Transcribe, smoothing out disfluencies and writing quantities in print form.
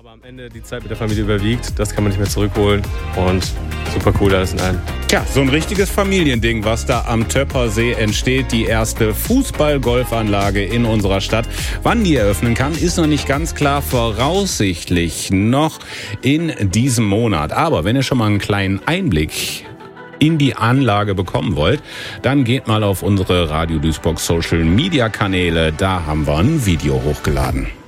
Aber am Ende die Zeit mit der Familie überwiegt, das kann man nicht mehr zurückholen und super cool alles in allem. Tja, so ein richtiges Familiending, was da am Töppersee entsteht. Die erste Fußball-Golfanlage in unserer Stadt. Wann die eröffnen kann, ist noch nicht ganz klar. Voraussichtlich noch in diesem Monat. Aber wenn ihr schon mal einen kleinen Einblick in die Anlage bekommen wollt, dann geht mal auf unsere Radio Duisburg Social Media Kanäle. Da haben wir ein Video hochgeladen.